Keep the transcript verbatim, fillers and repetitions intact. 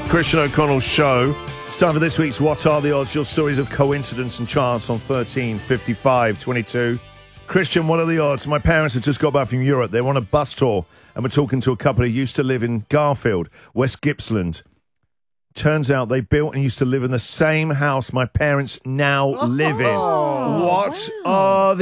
Christian O'Connell's show. It's time for this week's What Are the Odds? Your stories of coincidence and chance on thirteen fifty-five twenty-two. Christian, what are the odds? My parents had just got back from Europe. They were on a bus tour and we're talking to a couple who used to live in Garfield, West Gippsland. Turns out they built and used to live in the same house my parents now live in. Oh, what wow. are the